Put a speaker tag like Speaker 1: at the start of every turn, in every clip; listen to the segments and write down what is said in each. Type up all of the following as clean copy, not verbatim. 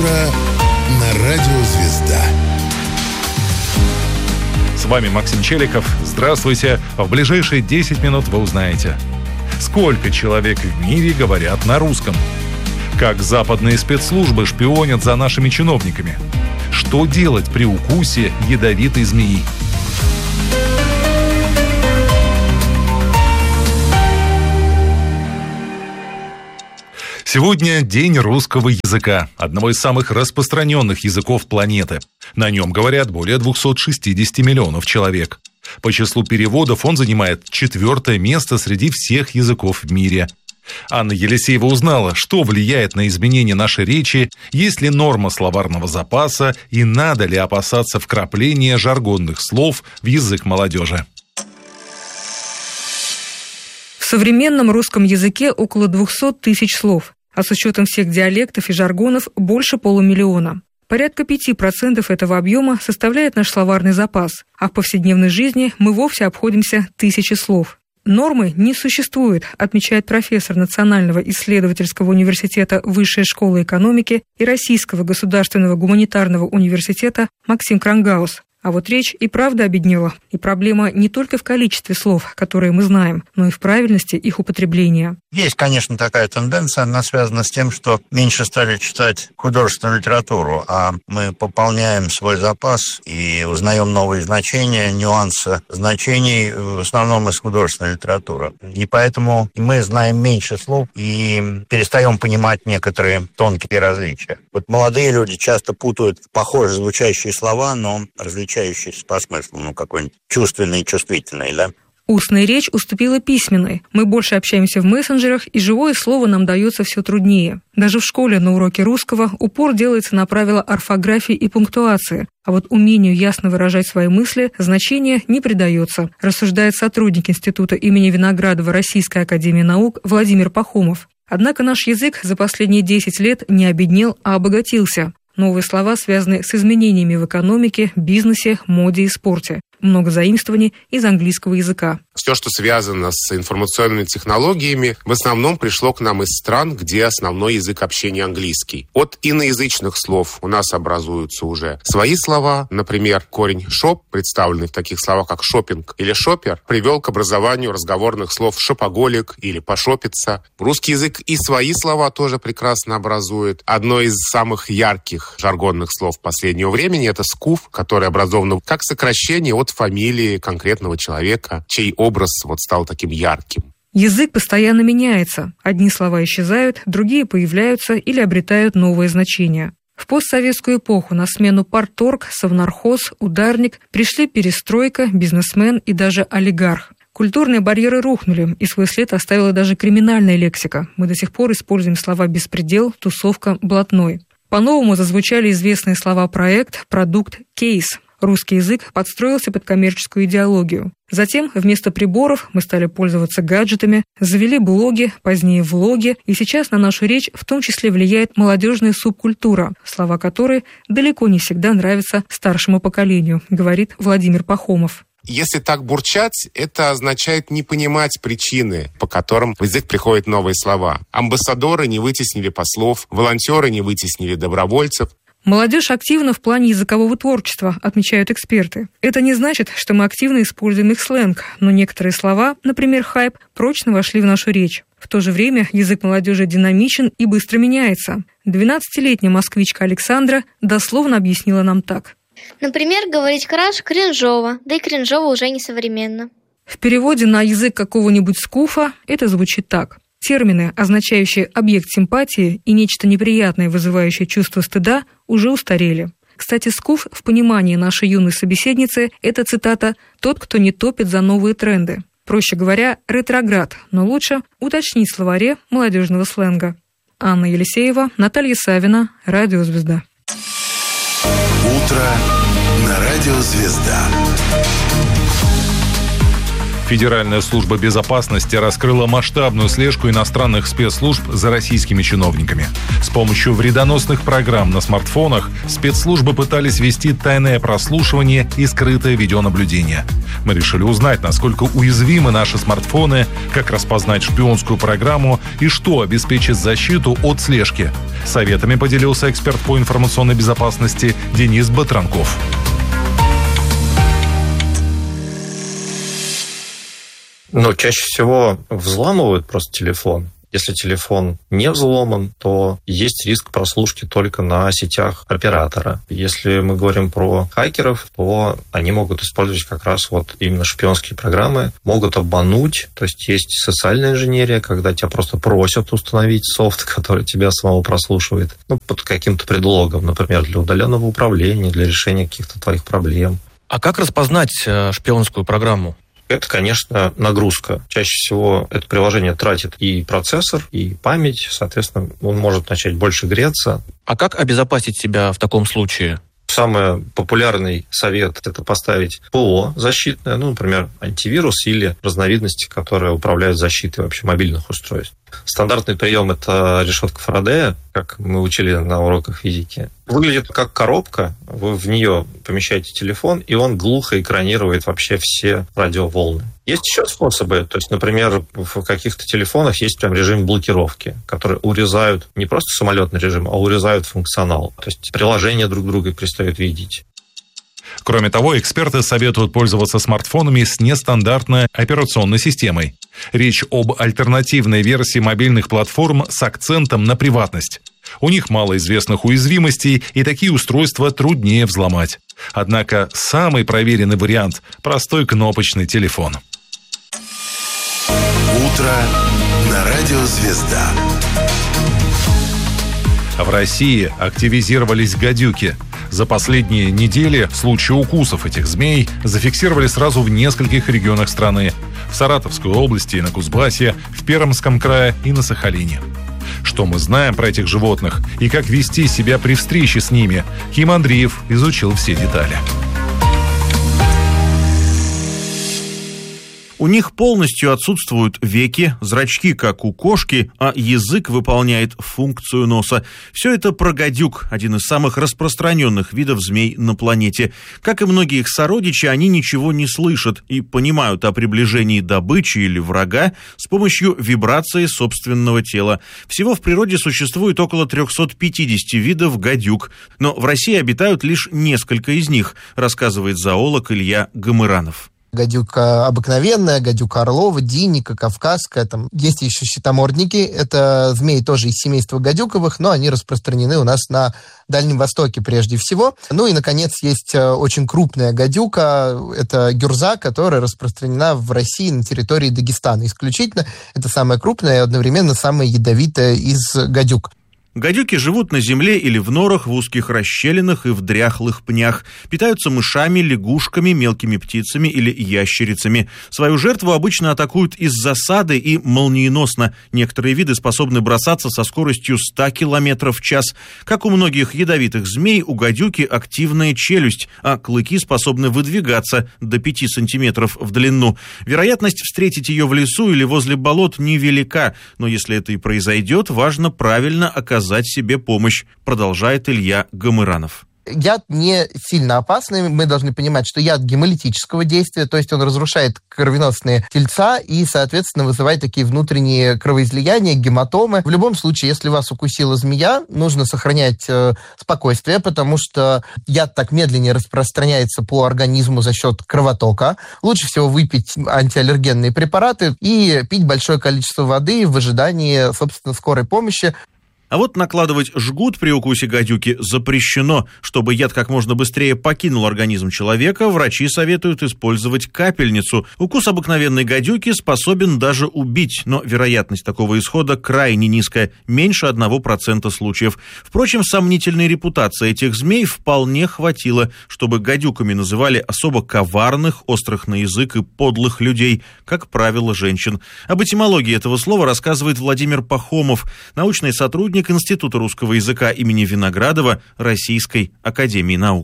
Speaker 1: Утро на радио «Звезда».
Speaker 2: С вами Максим Челиков. Здравствуйте. В ближайшие 10 минут вы узнаете, сколько человек в мире говорят на русском, как западные спецслужбы шпионят за нашими чиновниками, что делать при укусе ядовитой змеи. Сегодня День русского языка, одного из самых распространенных языков планеты. На нем говорят более 260 миллионов человек. По числу переводов он занимает 4-е место среди всех языков в мире. Анна Елисеева узнала, что влияет на изменение нашей речи, есть ли норма словарного запаса и надо ли опасаться вкрапления жаргонных слов в язык молодежи.
Speaker 3: В современном русском языке около 200 тысяч слов, а с учетом всех диалектов и жаргонов больше 500 000. Порядка 5% этого объема составляет наш словарный запас, а в повседневной жизни мы вовсе обходимся 1000 слов. Нормы не существует, отмечает профессор Национального исследовательского университета Высшей школы экономики и Российского государственного гуманитарного университета Максим Крангаус. А вот речь и правда обеднела. И проблема не только в количестве слов, которые мы знаем, но и в правильности их употребления.
Speaker 4: Есть, конечно, такая тенденция, она связана с тем, что меньше стали читать художественную литературу, а мы пополняем свой запас и узнаем новые значения, нюансы значений, в основном из художественной литературы. И поэтому мы знаем меньше слов и перестаем понимать некоторые тонкие различия. Вот молодые люди часто путают похоже звучащие слова, но различающиеся по смыслу, какой-нибудь чувственный и чувствительный, да?
Speaker 3: Устная речь уступила письменной. Мы больше общаемся в мессенджерах, и живое слово нам дается все труднее. Даже в школе на уроке русского упор делается на правила орфографии и пунктуации, а вот умению ясно выражать свои мысли значения не придается, рассуждает сотрудник Института имени Виноградова Российской академии наук Владимир Пахомов. Однако наш язык за последние 10 лет не обеднел, а обогатился. Новые слова связаны с изменениями в экономике, бизнесе, моде и спорте. Много заимствований из английского языка.
Speaker 5: Все, что связано с информационными технологиями, в основном пришло к нам из стран, где основной язык общения английский. От иноязычных слов у нас образуются уже свои слова. Например, корень «шоп», представленный в таких словах, как «шопинг» или «шопер», привел к образованию разговорных слов «шопоголик» или «пошопиться». Русский язык и свои слова тоже прекрасно образует. Одно из самых ярких жаргонных слов последнего времени – это «скуф», которое образовано как сокращение от фамилии конкретного человека, чей образ стал таким ярким.
Speaker 3: Язык постоянно меняется. Одни слова исчезают, другие появляются или обретают новые значения. В постсоветскую эпоху на смену парторг, совнархоз, ударник пришли перестройка, бизнесмен и даже олигарх. Культурные барьеры рухнули, и свой след оставила даже криминальная лексика. Мы до сих пор используем слова «беспредел», «тусовка», «блатной». По-новому зазвучали известные слова «проект», «продукт», «кейс». Русский язык подстроился под коммерческую идеологию. Затем вместо приборов мы стали пользоваться гаджетами, завели блоги, позднее влоги, и сейчас на нашу речь в том числе влияет молодежная субкультура, слова которой далеко не всегда нравятся старшему поколению, говорит Владимир Пахомов.
Speaker 5: Если так бурчать, это означает не понимать причины, по которым в язык приходят новые слова. Амбассадоры не вытеснили послов, волонтеры не вытеснили добровольцев.
Speaker 3: Молодежь активна в плане языкового творчества, отмечают эксперты. Это не значит, что мы активно используем их сленг, но некоторые слова, например, хайп, прочно вошли в нашу речь. В то же время язык молодежи динамичен и быстро меняется. 12-летняя москвичка Александра дословно объяснила нам так.
Speaker 6: Например, говорить краш кринжово, да и кринжово уже не современно.
Speaker 3: В переводе на язык какого-нибудь скуфа это звучит так. Термины, означающие объект симпатии и нечто неприятное, вызывающее чувство стыда, уже устарели. Кстати, скуф в понимании нашей юной собеседницы – это, цитата, «тот, кто не топит за новые тренды». Проще говоря, ретроград, но лучше уточнить в словаре молодежного сленга. Анна Елисеева, Наталья Савина, Радио «Звезда».
Speaker 1: Утро на радио «Звезда».
Speaker 2: Федеральная служба безопасности раскрыла масштабную слежку иностранных спецслужб за российскими чиновниками. С помощью вредоносных программ на смартфонах спецслужбы пытались вести тайное прослушивание и скрытое видеонаблюдение. Мы решили узнать, насколько уязвимы наши смартфоны, как распознать шпионскую программу и что обеспечит защиту от слежки. Советами поделился эксперт по информационной безопасности Денис Батранков.
Speaker 7: Чаще всего взламывают просто телефон. Если телефон не взломан, то есть риск прослушки только на сетях оператора. Если мы говорим про хакеров, то они могут использовать как раз именно шпионские программы, могут обмануть. То есть социальная инженерия, когда тебя просто просят установить софт, который тебя самого прослушивает, под каким-то предлогом, например, для удаленного управления, для решения каких-то твоих проблем.
Speaker 8: А как распознать шпионскую программу?
Speaker 7: Это, конечно, нагрузка. Чаще всего это приложение тратит и процессор, и память. Соответственно, он может начать больше греться.
Speaker 8: А как обезопасить себя в таком случае?
Speaker 7: Самый популярный совет – это поставить ПО защитное, например, антивирус или разновидности, которые управляют защитой вообще мобильных устройств. Стандартный прием – это решетка Фарадея, как мы учили на уроках физики. Выглядит как коробка, вы в нее помещаете телефон, и он глухо экранирует вообще все радиоволны. Есть еще способы, то есть, например, в каких-то телефонах есть прям режим блокировки, которые урезают не просто самолетный режим, а урезают функционал. То есть приложения друг друга перестают видеть.
Speaker 2: Кроме того, эксперты советуют пользоваться смартфонами с нестандартной операционной системой. Речь об альтернативной версии мобильных платформ с акцентом на приватность. У них мало известных уязвимостей, и такие устройства труднее взломать. Однако самый проверенный вариант – простой кнопочный телефон.
Speaker 1: Утро на радио «Звезда».
Speaker 2: В России активизировались гадюки. За последние недели случаи укусов этих змей зафиксировали сразу в нескольких регионах страны. В Саратовской области и на Кузбассе, в Пермском крае и на Сахалине. Что мы знаем про этих животных и как вести себя при встрече с ними, Ким Андреев изучил все детали.
Speaker 9: У них полностью отсутствуют веки, зрачки, как у кошки, а язык выполняет функцию носа. Все это про гадюк, один из самых распространенных видов змей на планете. Как и многие их сородичи, они ничего не слышат и понимают о приближении добычи или врага с помощью вибрации собственного тела. Всего в природе существует около 350 видов гадюк, но в России обитают лишь несколько из них, рассказывает зоолог Илья Гамыранов.
Speaker 10: Гадюка обыкновенная, гадюка орлова, диника, кавказская. Там есть еще щитомордники. Это змеи тоже из семейства гадюковых, но они распространены у нас на Дальнем Востоке прежде всего. И, наконец, есть очень крупная гадюка. Это гюрза, которая распространена в России на территории Дагестана. Исключительно это самая крупная и одновременно самая ядовитая из гадюк.
Speaker 9: Гадюки живут на земле или в норах, в узких расщелинах и в дряхлых пнях. Питаются мышами, лягушками, мелкими птицами или ящерицами. Свою жертву обычно атакуют из засады и молниеносно. Некоторые виды способны бросаться со скоростью 100 км в час. Как у многих ядовитых змей, у гадюки активная челюсть, а клыки способны выдвигаться до 5 сантиметров в длину. Вероятность встретить ее в лесу или возле болот невелика, но если это и произойдет, важно правильно оказать себе помощь, продолжает Илья Гамыранов.
Speaker 10: Яд не сильно опасный. Мы должны понимать, что яд гемолитического действия, то есть он разрушает кровеносные тельца и, соответственно, вызывает такие внутренние кровоизлияния, гематомы. В любом случае, если вас укусила змея, нужно сохранять спокойствие, потому что яд так медленнее распространяется по организму за счет кровотока. Лучше всего выпить антиаллергенные препараты и пить большое количество воды в ожидании, собственно, скорой помощи.
Speaker 9: А вот накладывать жгут при укусе гадюки запрещено. Чтобы яд как можно быстрее покинул организм человека, врачи советуют использовать капельницу. Укус обыкновенной гадюки способен даже убить, но вероятность такого исхода крайне низкая, меньше 1% случаев. Впрочем, сомнительной репутации этих змей вполне хватило, чтобы гадюками называли особо коварных, острых на язык и подлых людей, как правило, женщин. Об этимологии этого слова рассказывает Владимир Пахомов, научный сотрудник Института русского языка имени Виноградова Российской академии наук.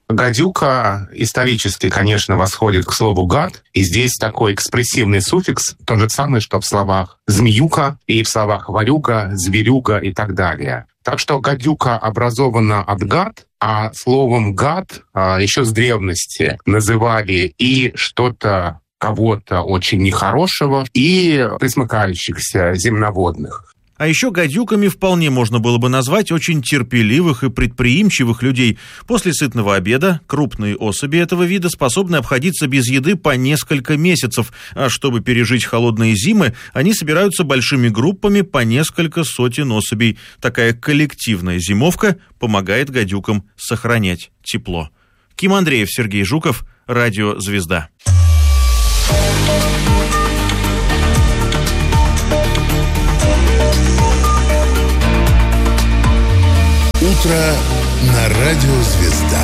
Speaker 5: Гадюка исторически, конечно, восходит к слову «гад», и здесь такой экспрессивный суффикс, то же самое, что в словах «змеюка» и в словах «варюга», «зверюга» и так далее. Так что гадюка образована от «гад», а словом «гад» еще с древности называли и что-то, кого-то очень нехорошего, и пресмыкающихся земноводных.
Speaker 9: А еще гадюками вполне можно было бы назвать очень терпеливых и предприимчивых людей. После сытного обеда крупные особи этого вида способны обходиться без еды по несколько месяцев, а чтобы пережить холодные зимы, они собираются большими группами по несколько сотен особей. Такая коллективная зимовка помогает гадюкам сохранять тепло. Ким Андреев, Сергей Жуков, Радио «Звезда».
Speaker 1: Утро на Радио «Звезда».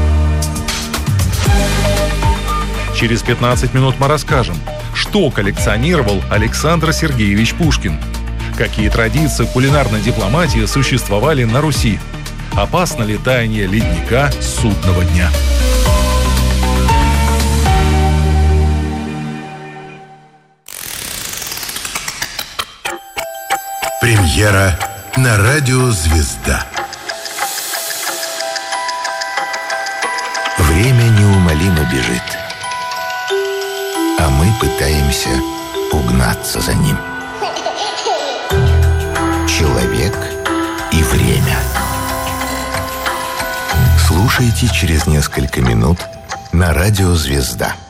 Speaker 2: Через 15 минут мы расскажем, что коллекционировал Александр Сергеевич Пушкин, какие традиции кулинарной дипломатии существовали на Руси, опасно ли таяние ледника судного дня.
Speaker 1: Премьера на Радио «Звезда». Время неумолимо бежит, а мы пытаемся угнаться за ним. Человек и время. Слушайте через несколько минут на Радио «Звезда».